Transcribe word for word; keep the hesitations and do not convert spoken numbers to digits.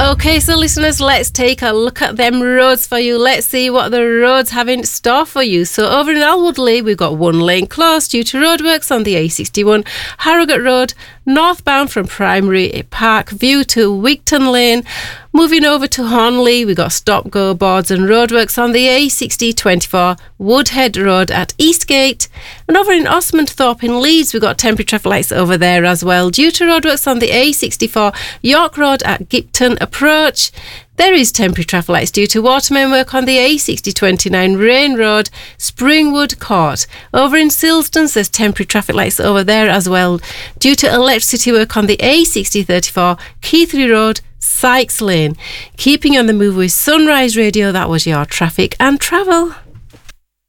Okay, so listeners, let's take a look at them roads for you. Let's see what the roads have in store for you. So over in Alwoodley, we've got one lane closed due to roadworks on the A sixty-one, Harrogate Road, northbound from Primary Park View to Wigton Lane. Moving over to Hornley, we've got stop-go boards and roadworks on the A sixty twenty-four, Woodhead Road at Eastgate. And over in Osmondthorpe in Leeds, we've got temporary traffic lights over there as well, due to roadworks on the A sixty-four, York Road at Gipton Approach. There is temporary traffic lights due to watermain work on the A sixty twenty-nine, Rain Road, Springwood Court. Over in Silston, there's temporary traffic lights over there as well, due to electricity work on the A sixty thirty-four, Keighley Road, Sykes Lane. Keeping on the move with Sunrise Radio, that was your traffic and travel.